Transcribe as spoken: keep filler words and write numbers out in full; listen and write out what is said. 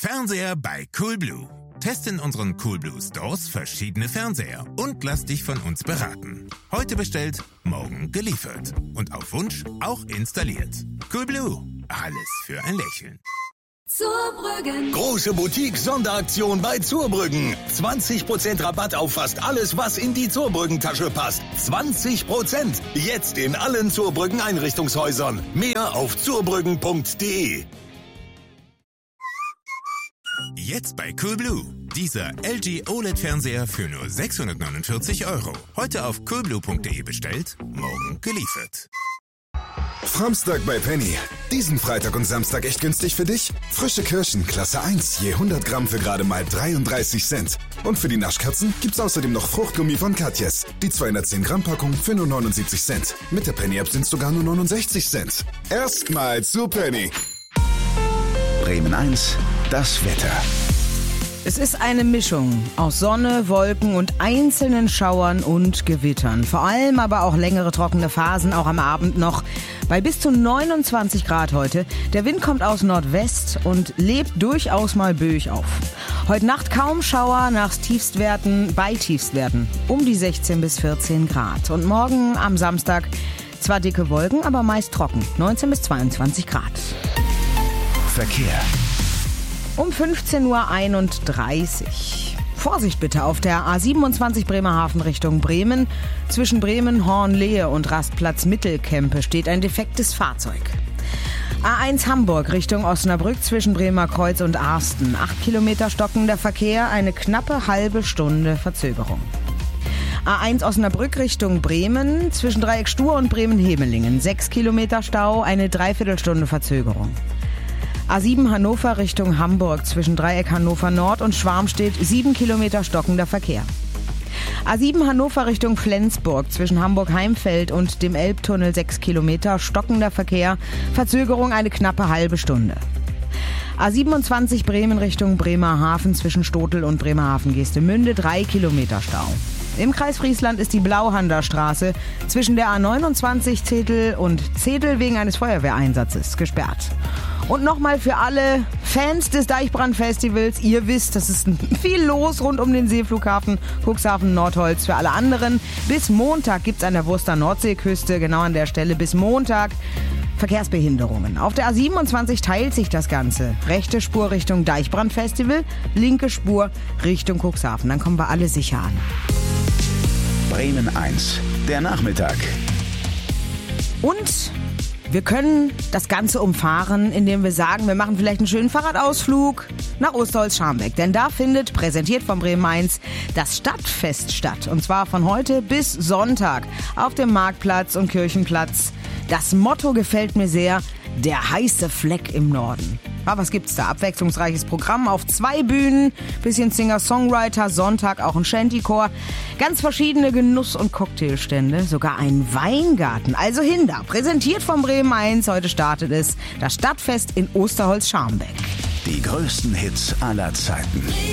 Fernseher bei Coolblue. Teste in unseren Coolblue Stores verschiedene Fernseher und lass dich von uns beraten. Heute bestellt, morgen geliefert. Und auf Wunsch auch installiert. Coolblue. Alles für ein Lächeln. Zurbrüggen. Große Boutique-Sonderaktion bei Zurbrüggen. zwanzig Prozent Rabatt auf fast alles, was in die Zurbrüggen-Tasche passt. zwanzig Prozent. Jetzt in allen Zurbrüggen-Einrichtungshäusern. Mehr auf zurbrüggen punkt de. Jetzt bei Coolblue. Dieser L G O L E D-Fernseher für nur sechshundertneunundvierzig Euro. Heute auf coolblue punkt de bestellt, morgen geliefert. Framstag bei Penny. Diesen Freitag und Samstag echt günstig für dich? Frische Kirschen, Klasse eins, je hundert Gramm für gerade mal dreiunddreißig Cent. Und für die Naschkatzen gibt's außerdem noch Fruchtgummi von Katjes. Die zweihundertzehn Gramm Packung für nur neunundsiebzig Cent. Mit der Penny-App sind's sogar nur neunundsechzig Cent. Erstmal zu Penny. Bremen eins, das Wetter. Es ist eine Mischung aus Sonne, Wolken und einzelnen Schauern und Gewittern. Vor allem aber auch längere trockene Phasen, auch am Abend noch. Bei bis zu neunundzwanzig Grad heute. Der Wind kommt aus Nordwest und lebt durchaus mal böig auf. Heute Nacht kaum Schauer, nach Tiefstwerten, bei Tiefstwerten um die sechzehn bis vierzehn Grad. Und morgen am Samstag zwar dicke Wolken, aber meist trocken. neunzehn bis zweiundzwanzig Grad. Verkehr. Um fünfzehn Uhr einunddreißig. Vorsicht bitte auf der A siebenundzwanzig Bremerhaven Richtung Bremen. Zwischen Bremen, Hornlehe und Rastplatz Mittelkempe steht ein defektes Fahrzeug. A eins Hamburg Richtung Osnabrück zwischen Bremer Kreuz und Arsten. Acht Kilometer stockender Verkehr, eine knappe halbe Stunde Verzögerung. A eins Osnabrück Richtung Bremen zwischen Dreieck Stur und Bremen-Hemelingen. Sechs Kilometer Stau, eine Dreiviertelstunde Verzögerung. A sieben Hannover Richtung Hamburg zwischen Dreieck Hannover Nord und Schwarmstedt sieben Kilometer stockender Verkehr. A sieben Hannover Richtung Flensburg zwischen Hamburg-Heimfeld und dem Elbtunnel sechs Kilometer stockender Verkehr, Verzögerung eine knappe halbe Stunde. A siebenundzwanzig Bremen Richtung Bremerhaven zwischen Stotel und Bremerhaven-Geestemünde drei Kilometer Stau. Im Kreis Friesland ist die Blauhander Straße zwischen der A neunundzwanzig Zedel und Zedel wegen eines Feuerwehreinsatzes gesperrt. Und nochmal für alle Fans des Deichbrand-Festivals, ihr wisst, es ist viel los rund um den Seeflughafen Cuxhaven Nordholz. Für alle anderen, bis Montag gibt's an der Wurster Nordseeküste, genau an der Stelle, bis Montag Verkehrsbehinderungen. Auf der A siebenundzwanzig teilt sich das Ganze. Rechte Spur Richtung Deichbrand-Festival, linke Spur Richtung Cuxhaven. Dann kommen wir alle sicher an. Bremen eins, der Nachmittag. Und wir können das Ganze umfahren, indem wir sagen, wir machen vielleicht einen schönen Fahrradausflug nach Osterholz-Scharmbeck. Denn da findet, präsentiert von Bremen eins, das Stadtfest statt. Und zwar von heute bis Sonntag auf dem Marktplatz und Kirchenplatz. Das Motto gefällt mir sehr, der heiße Fleck im Norden. Aber was gibt's da? Abwechslungsreiches Programm auf zwei Bühnen, bisschen Singer-Songwriter, Sonntag auch ein Shantychor, ganz verschiedene Genuss- und Cocktailstände, sogar ein Weingarten. Also hin da, präsentiert von Bremen eins, heute startet es, das Stadtfest in Osterholz-Scharmbeck. Die größten Hits aller Zeiten.